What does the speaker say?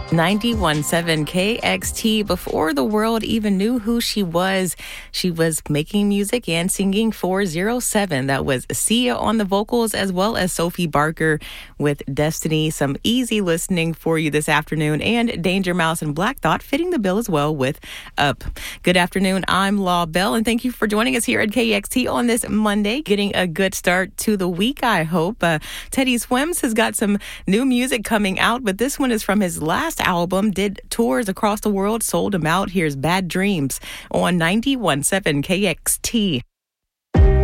91.7 KXT. Before the world even knew who she was making music and singing for 07. That was Sia on the vocals, as well as Sophie Barker with Destiny. Some easy listening for you this afternoon. And Danger Mouse and Black Thought fitting the bill as well with Up. Good afternoon. I'm Law Bell, and thank you for joining us here at KXT on this Monday. Getting a good start to the week, I hope. Teddy Swims has got some new music coming out, but this one is from his last album, did tours across the world, sold them out. Here's Bad Dreams on 91.7 KXT.